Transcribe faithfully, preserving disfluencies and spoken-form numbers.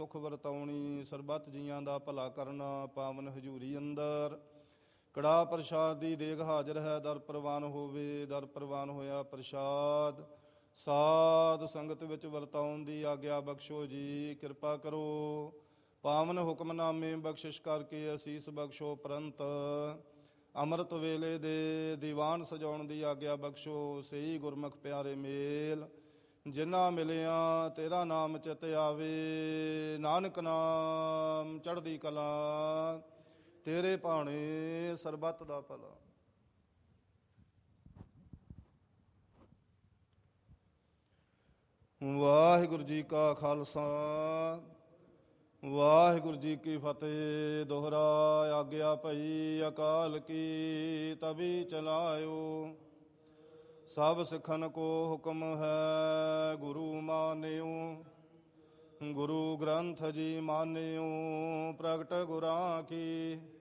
ਸੁਖ ਵਰਤਾਉਣੀ, ਸਰਬੱਤ ਜੀਆਂ ਦਾ ਭਲਾ ਕਰਨਾ, ਪਾਵਨ ਹਜ਼ੂਰੀ ਅੰਦਰ ਕੜਾ ਪ੍ਰਸ਼ਾਦ ਦੀ ਦੇਗ ਹਾਜ਼ਰ ਹੈ। ਦਰ ਪ੍ਰਵਾਨ ਹੋਵੇ, ਦਰ ਪ੍ਰਵਾਨ ਹੋਇਆ ਪ੍ਰਸ਼ਾਦ ਸਾਧ ਸੰਗਤ ਵਿੱਚ ਵਰਤਾਉਣ ਦੀ ਆਗਿਆ ਬਖਸ਼ੋ ਜੀ। ਕਿਰਪਾ ਕਰੋ ਪਾਵਨ ਹੁਕਮਨਾਮੇ ਬਖਸ਼ਿਸ਼ ਕਰਕੇ ਅਸੀਸ ਬਖਸ਼ੋ। ਪ੍ਰੰਤ ਅੰਮ੍ਰਿਤ ਵੇਲੇ ਦੇ ਦੀਵਾਨ ਸਜਾਉਣ ਦੀ ਆਗਿਆ ਬਖਸ਼ੋ। ਸਹੀ ਗੁਰਮੁਖ ਪਿਆਰੇ ਮੇਲ ਜਿਨ੍ਹਾਂ ਮਿਲਿਆ ਤੇਰਾ ਨਾਮ ਚਿਤ ਆਵੇ। ਨਾਨਕ ਨਾਮ ਚੜ੍ਹਦੀ ਕਲਾ, ਤੇਰੇ ਭਾਣੇ ਸਰਬੱਤ ਦਾ ਭਲਾ। ਵਾਹਿਗੁਰੂ ਜੀ ਕਾ ਖਾਲਸਾ, ਵਾਹਿਗੁਰੂ ਜੀ ਕੀ ਫਤਿਹ। ਦੋਹਰਾ ਆਗਿਆ ਭਈ ਅਕਾਲ ਕੀ, ਤਵੀ ਚਲਾਇਓ। ਸਭ ਸਿੱਖਨ ਕੋ ਹੁਕਮ ਹੈ, ਗੁਰੂ ਮਾਨਿਓ। ਗੁਰੂ ਗ੍ਰੰਥ ਜੀ ਮਾਨਿਓ, ਪ੍ਰਗਟ ਗੁਰਾਂ ਕੀ